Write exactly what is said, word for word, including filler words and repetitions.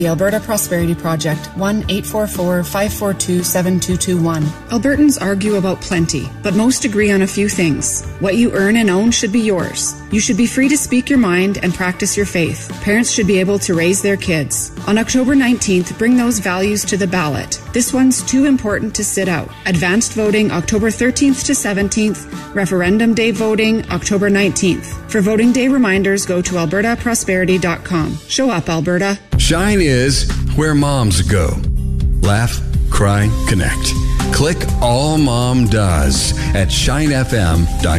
The Alberta Prosperity Project, one eight four four, five four two, seven two two one. Albertans argue about plenty, but most agree on a few things. What you earn and own should be yours. You should be free to speak your mind and practice your faith. Parents should be able to raise their kids. On October nineteenth, bring those values to the ballot. This one's too important to sit out. Advanced voting October thirteenth to seventeenth, Referendum Day voting October nineteenth. For voting day reminders, go to alberta prosperity dot com. Show up, Alberta. Shine is where moms go. Laugh, cry, connect. Click All Mom Does at shine f m dot com.